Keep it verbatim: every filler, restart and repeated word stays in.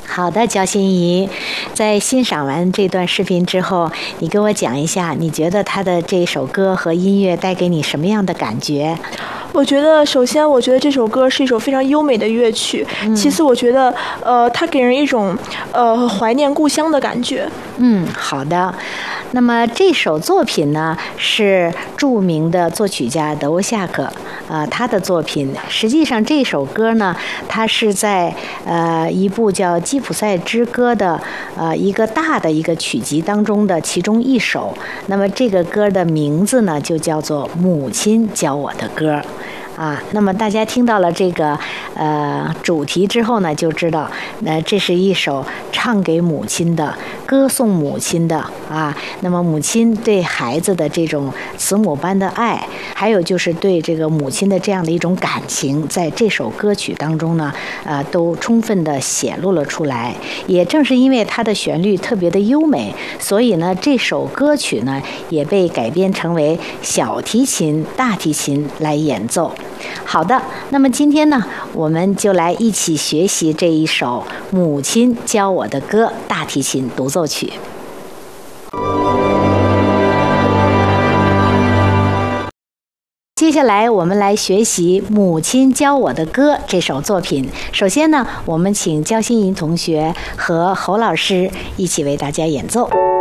好的，焦心怡，在欣赏完这段视频之后，你给我讲一下，你觉得他的这首歌和音乐带给你什么样的感觉？ 我觉得，首先，我觉得这首歌是一首非常优美的乐曲。嗯、其次，我觉得，呃，它给人一种，呃，怀念故乡的感觉。 嗯，好的。那么这首作品呢，是著名的作曲家德沃夏克，呃，他的作品。实际上，这首歌呢，它是在呃一部叫《吉普赛之歌》的呃一个大的一个曲集当中的其中一首。那么这个歌的名字呢，就叫做《母亲教我的歌》。啊，那么大家听到了这个呃主题之后呢，就知道，呃，这是一首唱给母亲的、歌颂母亲的啊。那么母亲对孩子的这种慈母般的爱，还有就是对这个母亲的这样的一种感情，在这首歌曲当中呢，呃，都充分的显露了出来。也正是因为它的旋律特别的优美，所以呢，这首歌曲呢也被改编成为小提琴、大提琴来演奏。好的，那么今天呢，我们就来一起学习这一首《母亲教我的歌》大提琴独奏曲。接下来我们来学习《母亲教我的歌》这首作品。首先呢，我们请焦心怡同学和侯老师一起为大家演奏。